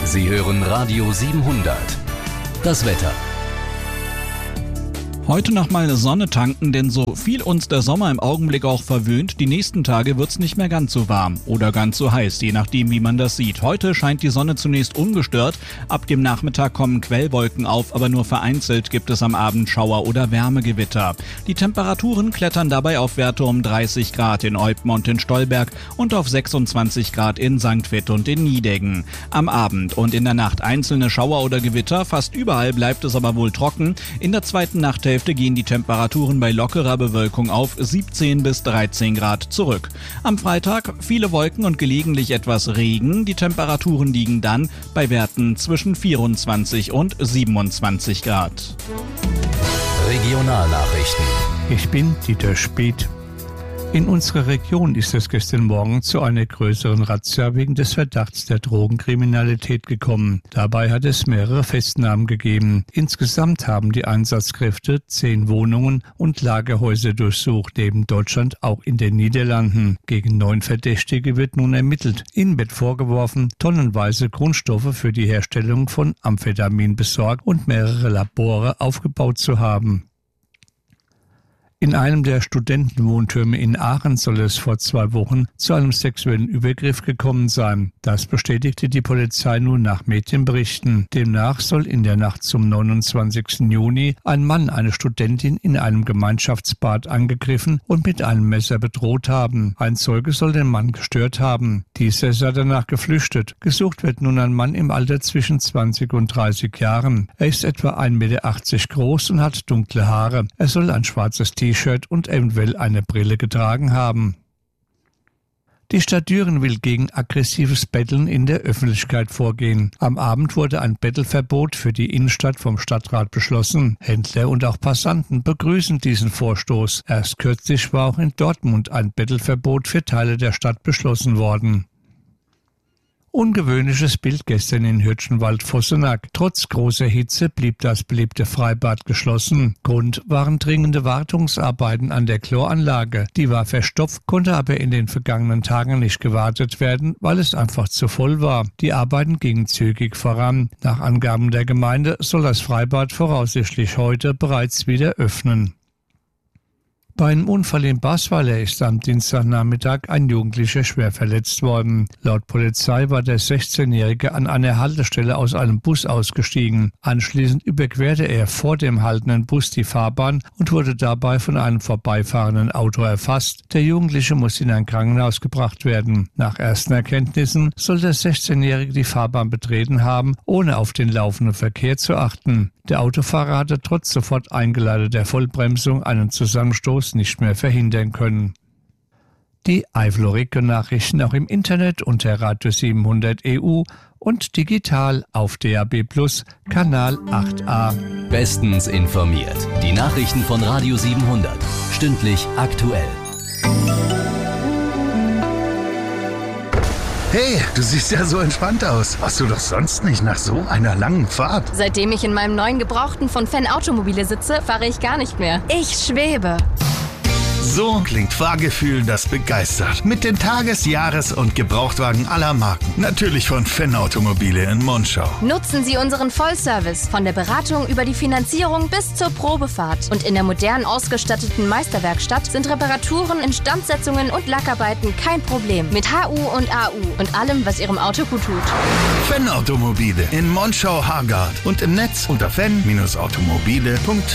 Sie hören Radio 700. Das Wetter. Heute nochmal Sonne tanken, denn so viel uns der Sommer im Augenblick auch verwöhnt, die nächsten Tage wird's nicht mehr ganz so warm oder ganz so heiß, je nachdem wie man das sieht. Heute scheint die Sonne zunächst ungestört, ab dem Nachmittag kommen Quellwolken auf, aber nur vereinzelt gibt es am Abend Schauer oder Wärmegewitter. Die Temperaturen klettern dabei auf Werte um 30 Grad in Eupen und in Stolberg und auf 26 Grad in St. Vith und in Nideggen. Am Abend und in der Nacht einzelne Schauer oder Gewitter, fast überall bleibt es aber wohl trocken. In der zweiten Nachthälfte gehen die Temperaturen bei lockerer Bewölkung auf 17 bis 13 Grad zurück. Am Freitag viele Wolken und gelegentlich etwas Regen. Die Temperaturen liegen dann bei Werten zwischen 24 und 27 Grad. Regionalnachrichten. Ich bin Dieter Speth. In unserer Region ist es gestern Morgen zu einer größeren Razzia wegen des Verdachts der Drogenkriminalität gekommen. Dabei hat es mehrere Festnahmen gegeben. Insgesamt haben die Einsatzkräfte 10 Wohnungen und Lagerhäuser durchsucht, neben Deutschland auch in den Niederlanden. Gegen 9 Verdächtige wird nun ermittelt. Ihnen wird vorgeworfen, tonnenweise Grundstoffe für die Herstellung von Amphetamin besorgt und mehrere Labore aufgebaut zu haben. In einem der Studentenwohntürme in Aachen soll es vor 2 Wochen zu einem sexuellen Übergriff gekommen sein. Das bestätigte die Polizei nun nach Medienberichten. Demnach soll in der Nacht zum 29. Juni ein Mann eine Studentin in einem Gemeinschaftsbad angegriffen und mit einem Messer bedroht haben. Ein Zeuge soll den Mann gestört haben. Dieser sei danach geflüchtet. Gesucht wird nun ein Mann im Alter zwischen 20 und 30 Jahren. Er ist etwa 1,80 Meter groß und hat dunkle Haare. Er soll ein schwarzes T-Shirt und eventuell eine Brille getragen haben. Die Stadt Düren will gegen aggressives Betteln in der Öffentlichkeit vorgehen. Am Abend wurde ein Bettelverbot für die Innenstadt vom Stadtrat beschlossen. Händler und auch Passanten begrüßen diesen Vorstoß. Erst kürzlich war auch in Dortmund ein Bettelverbot für Teile der Stadt beschlossen worden. Ungewöhnliches Bild gestern in Hürtgenwald-Vossenack. Trotz großer Hitze blieb das beliebte Freibad geschlossen. Grund waren dringende Wartungsarbeiten an der Chloranlage. Die war verstopft, konnte aber in den vergangenen Tagen nicht gewartet werden, weil es einfach zu voll war. Die Arbeiten gingen zügig voran. Nach Angaben der Gemeinde soll das Freibad voraussichtlich heute bereits wieder öffnen. Bei einem Unfall in Basweiler ist am Dienstagnachmittag ein Jugendlicher schwer verletzt worden. Laut Polizei war der 16-Jährige an einer Haltestelle aus einem Bus ausgestiegen. Anschließend überquerte er vor dem haltenden Bus die Fahrbahn und wurde dabei von einem vorbeifahrenden Auto erfasst. Der Jugendliche muss in ein Krankenhaus gebracht werden. Nach ersten Erkenntnissen soll der 16-Jährige die Fahrbahn betreten haben, ohne auf den laufenden Verkehr zu achten. Der Autofahrer hatte trotz sofort eingeleiteter Vollbremsung einen Zusammenstoß nicht mehr verhindern können. Die Eifel-Region-Nachrichten auch im Internet unter Radio 700 EU und digital auf DAB+ Kanal 8a. Bestens informiert. Die Nachrichten von Radio 700. Stündlich aktuell. Hey, du siehst ja so entspannt aus. Warst du doch sonst nicht nach so einer langen Fahrt? Seitdem ich in meinem neuen Gebrauchten von Fenn Automobile sitze, fahre ich gar nicht mehr. Ich schwebe. So klingt Fahrgefühl, das begeistert. Mit den Tages-, Jahres- und Gebrauchtwagen aller Marken. Natürlich von Fenn Automobile in Monschau. Nutzen Sie unseren Vollservice von der Beratung über die Finanzierung bis zur Probefahrt. Und in der modern ausgestatteten Meisterwerkstatt sind Reparaturen, Instandsetzungen und Lackarbeiten kein Problem. Mit HU und AU und allem, was Ihrem Auto gut tut. Fenn Automobile in Monschau-Hargard und im Netz unter fenn-automobile.de.